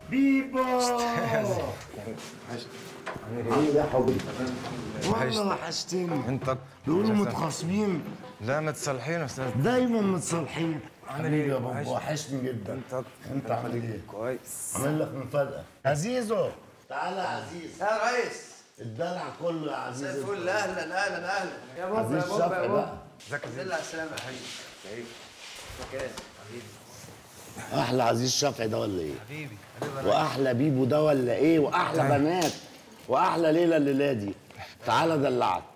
بيبو عامل ايه يا حبيبي؟ والله وحشتني. انت بيقولوا متخاصمين. لا متصالحين يا استاذ. دايما متصالحين. عامل ايه يا بابا؟ وحشني جدا. انت عامل ايه؟ كويس. عامل لك مفاجأة. عزيزو تعالى يا عزيز. يا ريس الدلع كله يا عزيز. زي الفل. اهلا اهلا اهلا يا بابا عزيز شفقي بقى. ازيك يا زي زين؟ على السلامه يا حبيبي. حبيبي احلى عزيز شفقي ده ولا ايه؟ حبيبي واحلى بيبو ده ولا ايه؟ واحلى بنات واحلى ليله الليله دي. تعالى دلعك.